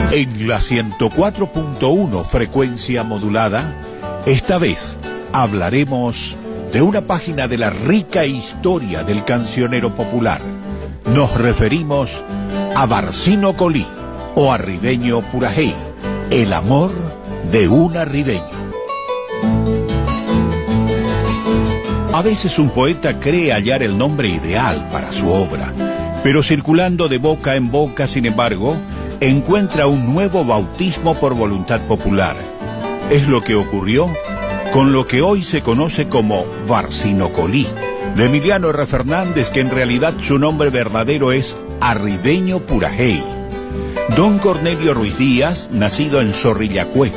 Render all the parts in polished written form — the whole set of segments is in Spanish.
En la 104.1 frecuencia modulada, esta vez hablaremos de una página de la rica historia del cancionero popular. Nos referimos a Barcino Colí o Arribeño Purajey, el amor de un arribeño. A veces un poeta cree hallar el nombre ideal para su obra, pero circulando de boca en boca, sin embargo, encuentra un nuevo bautismo por voluntad popular. Es lo que ocurrió con lo que hoy se conoce como Barcino Colí, de Emiliano R. Fernández, que en realidad su nombre verdadero es Arribeño Purajey. Don Cornelio Ruiz Díaz, nacido en Zorrillacue,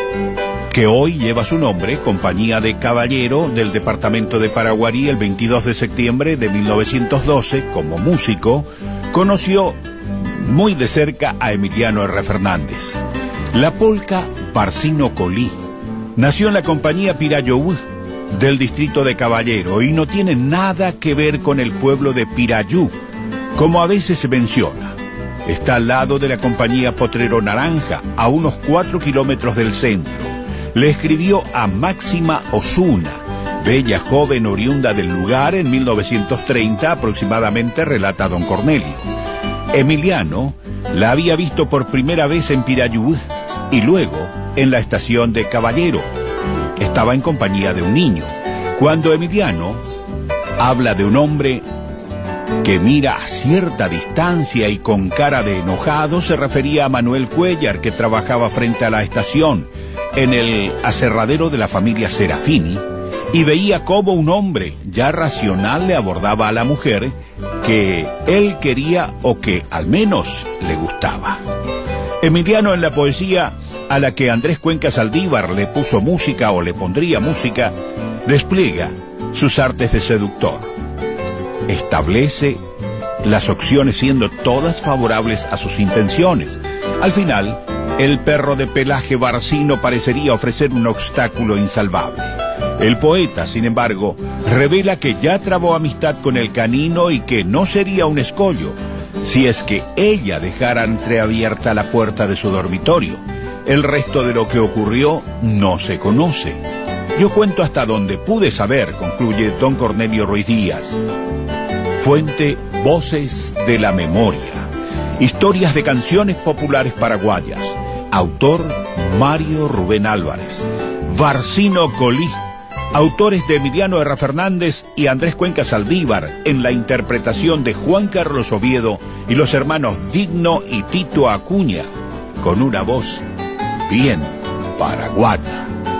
que hoy lleva su nombre, compañía de caballero del departamento de Paraguarí, el 22 de septiembre de 1912, como músico, conoció muy de cerca a Emiliano R. Fernández. La polca Barcino Colí nació en la compañía Pirayú del distrito de Caballero y no tiene nada que ver con el pueblo de Pirayú, como a veces se menciona. Está al lado de la compañía Potrero Naranja, a unos 4 kilómetros del centro. Le escribió a Máxima Osuna, bella joven oriunda del lugar, en 1930 aproximadamente, relata don Cornelio. Emiliano la había visto por primera vez en Pirayú y luego en la estación de Caballero. Estaba en compañía de un niño. Cuando Emiliano habla de un hombre que mira a cierta distancia y con cara de enojado, se refería a Manuel Cuellar, que trabajaba frente a la estación, en el aserradero de la familia Serafini, y veía cómo un hombre ya racional le abordaba a la mujer que él quería o que al menos le gustaba. Emiliano, en la poesía a la que Andrés Cuenca Saldívar le puso música o le pondría música, despliega sus artes de seductor. Establece las opciones siendo todas favorables a sus intenciones. Al final, el perro de pelaje Barcino parecería ofrecer un obstáculo insalvable. El poeta, sin embargo, revela que ya trabó amistad con el canino y que no sería un escollo si es que ella dejara entreabierta la puerta de su dormitorio. El resto de lo que ocurrió no se conoce. Yo cuento hasta donde pude saber, concluye don Cornelio Ruiz Díaz. Fuente: Voces de la Memoria. Historias de canciones populares paraguayas. Autor: Mario Rubén Álvarez. Barcino Colí. Autores de Emiliano R. Fernández y Andrés Cuenca Saldívar, en la interpretación de Juan Carlos Oviedo y los hermanos Digno y Tito Acuña, con una voz bien paraguaya.